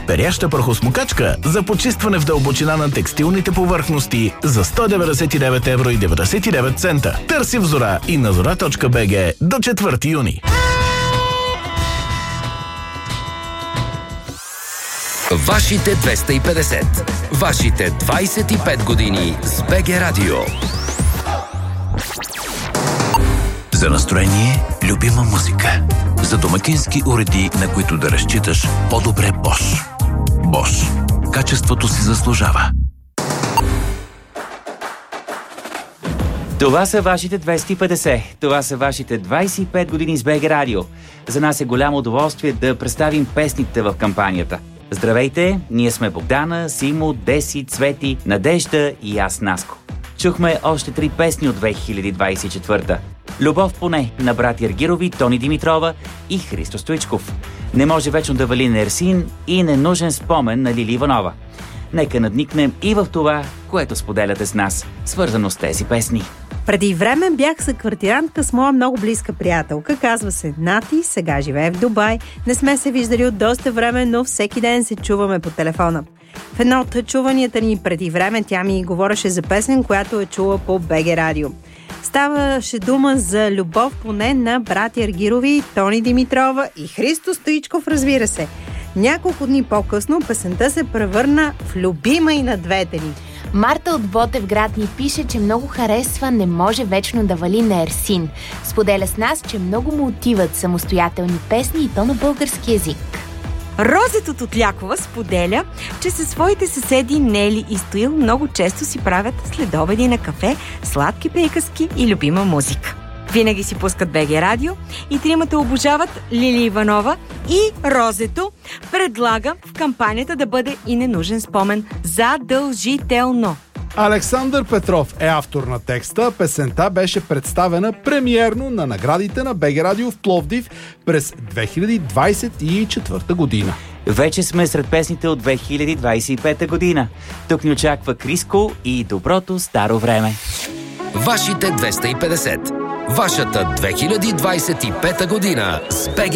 Перяща прахосмокачка за почистване в дълбочина на текстилните повърхности за 199,99 евро. Търси в Зора и на zora.bg до 4 юни. Вашите 250. Вашите 25 години с БГ Радио. За настроение, любима музика. За домакински уреди, на които да разчиташ, по-добре Bosch. Bosch. Качеството си заслужава. Това са вашите 250. Това са вашите 25 години с БГ Радио. За нас е голямо удоволствие да представим песните в кампанията. Здравейте, ние сме Богдана, Симо, Деси, Цвети, Надежда и аз, Наско. Чухме още 3 песни от 2024. Любов поне на братя Аргирови, Тони Димитрова и Христо Стоичков. Не може вечно да вали Нерсин и Ненужен спомен на Лили Иванова. Нека надникнем и в това, което споделяте с нас, свързано с тези песни. Преди време бях съквартирантка с моя много близка приятелка. Казва се Нати, сега живее в Дубай. Не сме се виждали от доста време, но всеки ден се чуваме по телефона. В едно от чуванията ни преди време тя ми говореше за песен, която е чула по БГ Радио. Ставаше дума за Любов поне на братя Аргирови, Тони Димитрова и Христо Стоичков, разбира се. Няколко дни по-късно песента се превърна в любима и на двете ни. Марта от Ботевград ни пише, че много харесва "Не може вечно да вали" на Ерсин. Споделя с нас, че много му отиват самостоятелни песни и то на български език. Розет от Отлякова споделя, че със своите съседи Нели и Стоил много често си правят следобеди на кафе, сладки приказки и любима музика. Винаги си пускат БГ Радио и тримата обожават Лили Иванова, и Розето предлага в кампанията да бъде "И Ненужен спомен" задължително. Александър Петров е автор на текста. Песента беше представена премиерно на наградите на БГ Радио в Пловдив през 2024 година. Вече сме сред песните от 2025 година. Тук ни очаква Криско и Доброто старо време. Вашите 250. Вашата 2025 година с БГ